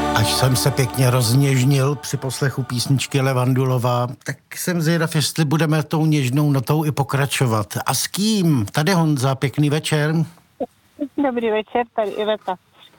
Až jsem se pěkně rozněžnil při poslechu písničky Levandulova, tak jsem zvědav, jestli budeme tou něžnou notou i pokračovat. A s kým? Tady Honza, pěkný večer. Dobrý večer, tady Iveta.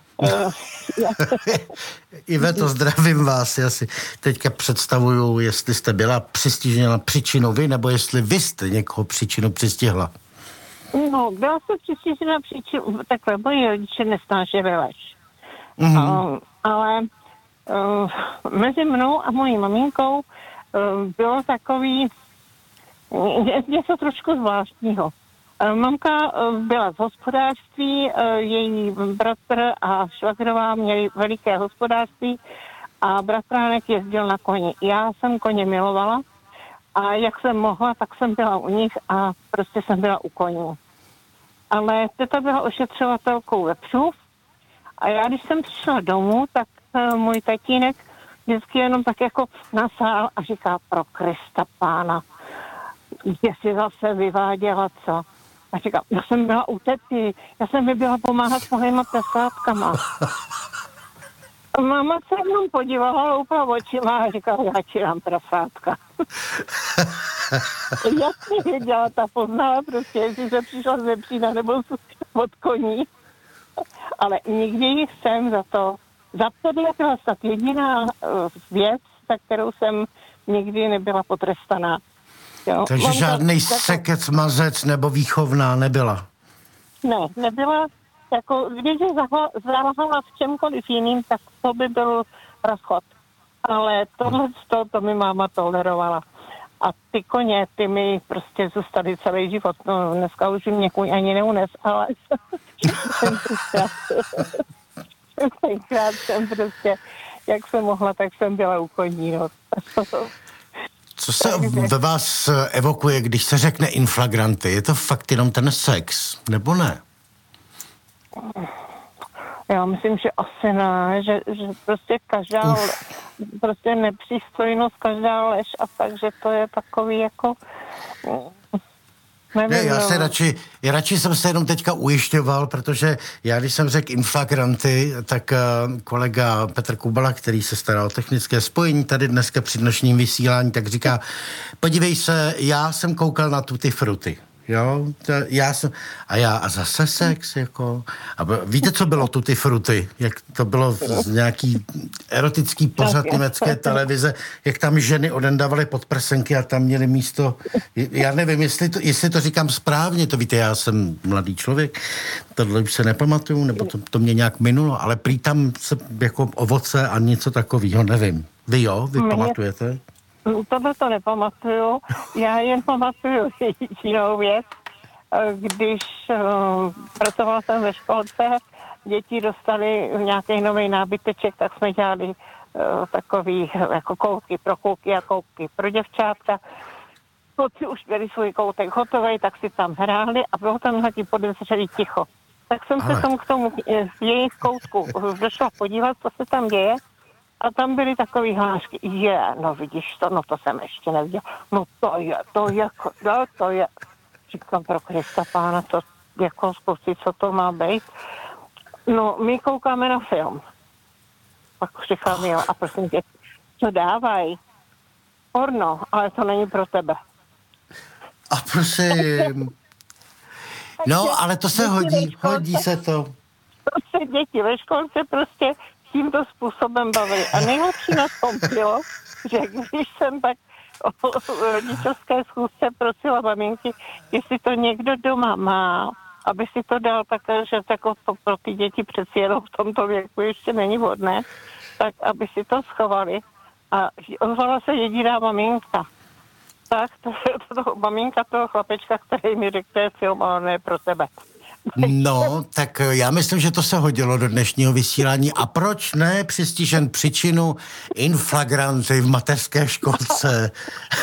Iveto, zdravím vás. Já si teďka představuju, jestli jste byla přistižena příčinu vy, nebo jestli vy jste někoho příčinu přistihla. No, byla jsem přistižena příčinu, takhle, moji rodiče nesnášeli lež. Ale mezi mnou a mojí maminkou bylo takový něco trošku zvláštního. Mamka byla z hospodářství, její bratr a švagrová měli veliké hospodářství a bratránek jezdil na koni. Já jsem koně milovala a jak jsem mohla, tak jsem byla u nich a prostě jsem byla u koní. Ale teta byla ošetřovatelkou vepřů a já, když jsem přišla domů, tak můj tatínek vždycky jenom tak jako nasál a říká: pro Krista pána, jestli zase vyváděla co. A říká: já jsem byla u tety, já jsem mi byla pomáhat s mojima prasátkama. Máma se jenom podívala, loupla očima a říkala: já ti dám prasátka. Jasně věděla, ta poznala prostě, jestli se přišla z vepřína nebo od koní. Ale nikdy jsem za to byla snad jediná věc, za kterou jsem nikdy nebyla potrestaná. Jo. Takže žádný sekec, mazec nebo výchovná nebyla? Ne, nebyla. Jako, když zalhala v čemkoliv jiným, tak to by byl rozchod. Ale to mi máma tolerovala. A ty koně, ty mi prostě zůstaly celý život. No, dneska už mě kůň ani neunes, ale tenkrát jsem prostě, jak jsem mohla, tak jsem byla u koní. No. Co se ve vás evokuje, když se řekne inflagranty? Je to fakt jenom ten sex, nebo ne? Já myslím, že asi ne, že prostě každá prostě nepřístojnost, každá lež a tak, že to je takový jako... Nevím, já radši jsem se jenom teďka ujišťoval, protože já, když jsem řekl inflagranty, tak kolega Petr Kubala, který se stará o technické spojení tady dneska při dnešním vysílání, tak říká: podívej se, já jsem koukal na Tutti Frutti. Jo, a zase sex, jako. A víte, co bylo Tutti Frutti? Jak to bylo z nějaký erotický pořad německé televize, jak tam ženy odendávaly podprsenky a tam měly místo, já nevím, jestli to říkám správně, to víte, já jsem mladý člověk, tohle už se nepamatuju, nebo to mě nějak minulo, ale prý tam se jako ovoce a něco takového, nevím. Vy pamatujete? Tohle to nepamatuju. Já jen pamatuju jinou věc. Když pracovala jsem ve školce, děti dostali nějaký nový nábyteček, tak jsme dělali takový jako koutky pro kluky a koutky pro děvčátka. Kluci už měli svůj koutek hotový, tak si tam hráli a bylo tam nějaký podezřelý ticho. Tak jsem se tam k tomu jejich koutku došla podívat, co se tam děje. A tam byly takový hlášky: no vidíš to, no to jsem ještě neviděl. No to je. Říkám: pro Krista pána, to jako zkusit, co to má být. No, my koukáme na film. Pak říkám: jo, a prosím tě, co dávají? Porno, ale to není pro tebe. A prosím. No, ale to se hodí se to. To se děti ve školce prostě tímto způsobem bavili. A nejlepší na tom bylo, že když jsem tak o rodičovské schůzce prosila maminky, jestli to někdo doma má, aby si to dal také, že to pro ty děti přeci jenom v tomto věku ještě není vhodné, tak aby si to schovali. A ozvala se jediná maminka. Tak to maminka toho chlapečka, který mi řekl, to je film, ale ne pro tebe. No, tak já myslím, že to se hodilo do dnešního vysílání. A proč ne přistižen příčinu inflagranty v mateřské školce?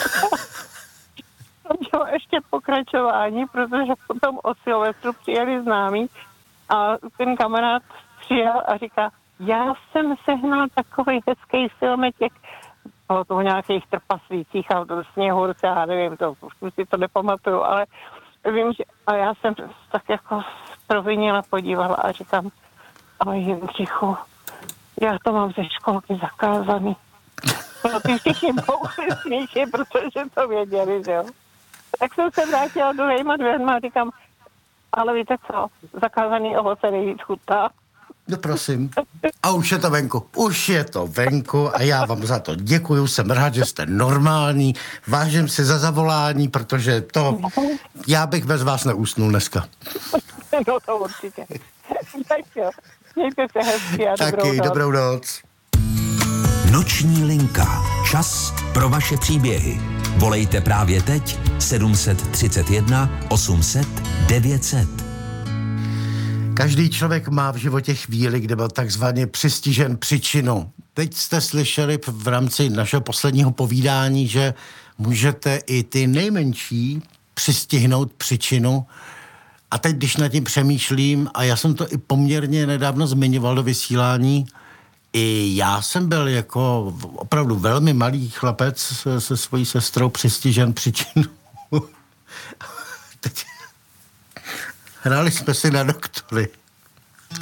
To bylo ještě pokračování, protože potom o Silvestru přijeli známí a ten kamarád přijel a říká: já jsem sehnal takový hezký filmetěk, bylo to o nějakých trpaslících a sněhurce, já nevím, to už si to nepamatuju, ale vím, že a já jsem tak jako provinila, podívala a říkám: ale Jindřichu, Já to mám ze školky zakázaný. No ty všichni bouchli smíši, protože to věděli, že jo. Tak jsem se vrátila druhýma dvěrma a říkám, ale víte co, zakázaný ovoce nejvíc chutná. No prosím. A už je to venku. Už je to venku a já vám za to děkuju. Jsem rád, že jste normální. Vážím si za zavolání, protože to... Já bych bez vás neusnul dneska. No to určitě. Tak jo. Mějte se hezky a taky, dobrou noc. Noční linka. Čas pro vaše příběhy. Volejte právě teď 731 800 900. Každý člověk má v životě chvíli, kde byl takzvaně přistižen příčinou. Teď jste slyšeli v rámci našeho posledního povídání, že můžete i ty nejmenší přistihnout příčinu. A teď, když nad tím přemýšlím, a já jsem to i poměrně nedávno zmiňoval do vysílání, i já jsem byl jako opravdu velmi malý chlapec se svojí sestrou přistižen příčinou. Teď hráli jsme si na doktory.